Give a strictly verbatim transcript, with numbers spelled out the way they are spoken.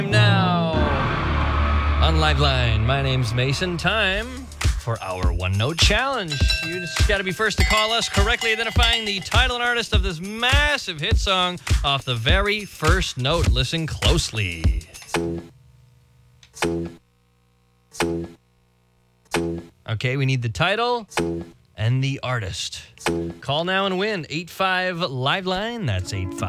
Now, on Liveline, my name's Mason. Time for our One Note Challenge. You just got to be first to call us, correctly identifying the title and artist of this massive hit song off the very first note. Listen closely. Okay, we need the title and the artist. Call now and win. eight five Liveline. That's eight five